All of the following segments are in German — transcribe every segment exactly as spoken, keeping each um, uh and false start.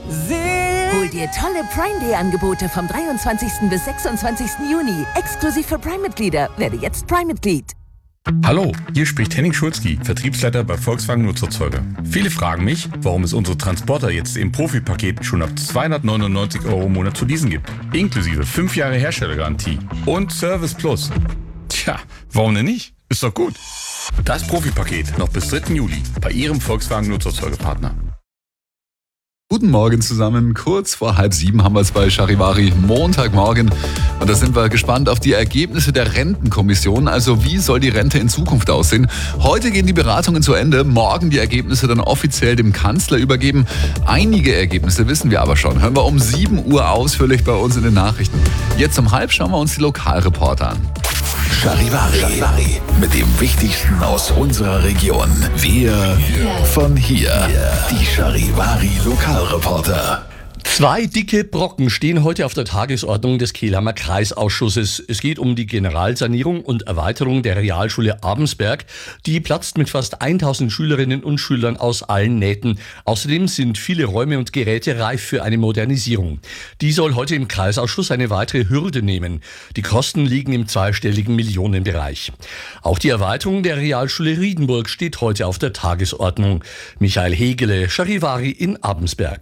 Hol dir tolle Prime Day Angebote vom dreiundzwanzigsten bis sechsundzwanzigsten Juni. Exklusiv für Prime-Mitglieder. Werde jetzt Prime-Mitglied. Hallo, hier spricht Henning Schulzki, Vertriebsleiter bei Volkswagen Nutzerzeuger. Viele fragen mich, warum es unsere Transporter jetzt im Profi-Paket schon ab zweihundertneunundneunzig Euro im Monat zu leasen gibt. Inklusive fünf Jahre Herstellergarantie und Service Plus. Tja, warum denn nicht? Ist doch gut. Das Profi-Paket noch bis dritten Juli bei Ihrem Volkswagen Nutzerzeugerpartner. Guten Morgen zusammen. Kurz vor halb sieben haben wir es bei Charivari, Montagmorgen. Und da sind wir gespannt auf die Ergebnisse der Rentenkommission. Also wie soll die Rente in Zukunft aussehen? Heute gehen die Beratungen zu Ende. Morgen die Ergebnisse dann offiziell dem Kanzler übergeben. Einige Ergebnisse wissen wir aber schon. Hören wir um sieben Uhr ausführlich bei uns in den Nachrichten. Jetzt um halb schauen wir uns die Lokalreporter an. Charivari. Charivari. Mit dem Wichtigsten aus unserer Region. Wir von hier. Die Charivari Lokalreporter. Zwei dicke Brocken stehen heute auf der Tagesordnung des Kelheimer Kreisausschusses. Es geht um die Generalsanierung und Erweiterung der Realschule Abensberg. Die platzt mit fast tausend Schülerinnen und Schülern aus allen Nähten. Außerdem sind viele Räume und Geräte reif für eine Modernisierung. Die soll heute im Kreisausschuss eine weitere Hürde nehmen. Die Kosten liegen im zweistelligen Millionenbereich. Auch die Erweiterung der Realschule Riedenburg steht heute auf der Tagesordnung. Michael Hegele, Charivari in Abensberg.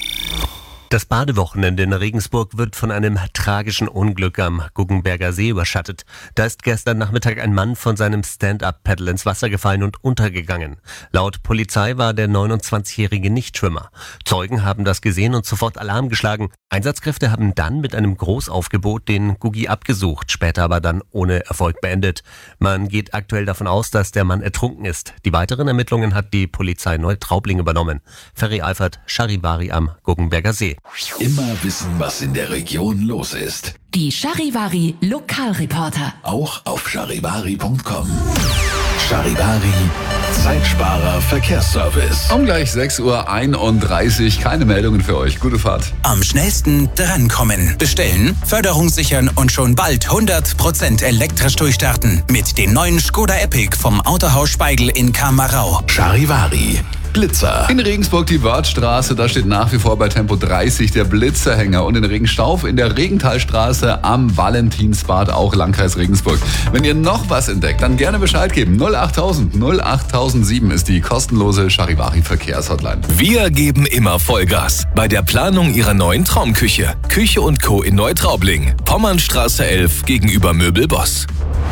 Das Badewochenende in Regensburg wird von einem tragischen Unglück am Guggenberger See überschattet. Da ist gestern Nachmittag ein Mann von seinem Stand-Up-Paddle ins Wasser gefallen und untergegangen. Laut Polizei war der neunundzwanzigjährige Nichtschwimmer. Zeugen haben das gesehen und sofort Alarm geschlagen. Einsatzkräfte haben dann mit einem Großaufgebot den Guggi abgesucht, später aber dann ohne Erfolg beendet. Man geht aktuell davon aus, dass der Mann ertrunken ist. Die weiteren Ermittlungen hat die Polizei Neutraubling übernommen. Ferry Eifert, Charivari am Guggenberger See. Immer wissen, was in der Region los ist. Die Charivari Lokalreporter. Auch auf charivari punkt com. Charivari, Zeitsparer Verkehrsservice. Um gleich sechs Uhr einunddreißig. Keine Meldungen für euch. Gute Fahrt. Am schnellsten drankommen. Bestellen, Förderung sichern und schon bald hundert Prozent elektrisch durchstarten. Mit dem neuen Skoda Epic vom Autohaus Speigel in Kamarau. Charivari. Blitzer. In Regensburg die Wörthstraße, da steht nach wie vor bei Tempo dreißig der Blitzerhänger. Und in Regenstauf in der Regentalstraße am Valentinsbad, auch Landkreis Regensburg. Wenn ihr noch was entdeckt, dann gerne Bescheid geben. null achttausend null achttausendsieben ist die kostenlose Charivari Verkehrshotline. Wir geben immer Vollgas bei der Planung Ihrer neuen Traumküche. Küche und Co. in Neutraubling. Pommernstraße elf gegenüber Möbelboss.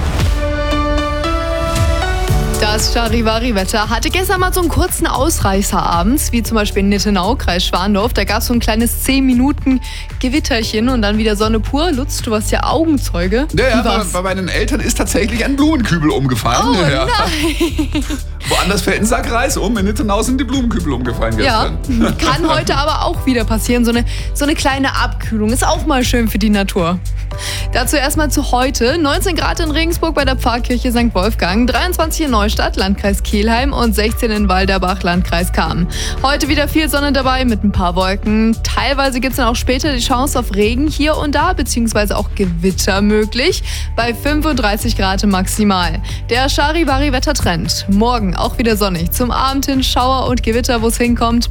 Das Charivari-Wetter hatte gestern mal so einen kurzen Ausreißer abends, wie zum Beispiel in Nittenau, Kreis Schwandorf. Da gab es so ein kleines zehn Minuten Gewitterchen und dann wieder Sonne pur. Lutz, du warst ja Augenzeuge. Ja, ja bei, bei meinen Eltern ist tatsächlich ein Blumenkübel umgefallen. Oh ja. nein! Woanders fällt ein Sack Reis um. In Nittenau sind die Blumenkübel umgefallen gestern. Ja, kann heute aber auch wieder passieren. So eine, so eine kleine Abkühlung ist auch mal schön für die Natur. Dazu erstmal zu heute. neunzehn Grad in Regensburg bei der Pfarrkirche Sankt Wolfgang, dreiundzwanzig in Neustadt, Landkreis Kelheim und sechzehn in Walderbach, Landkreis Cham. Heute wieder viel Sonne dabei mit ein paar Wolken. Teilweise gibt es dann auch später die Chance auf Regen hier und da, beziehungsweise auch Gewitter möglich, bei fünfunddreißig Grad maximal. Der Charivari-Wettertrend. Morgen auch wieder sonnig. Zum Abend hin Schauer und Gewitter, wo es hinkommt.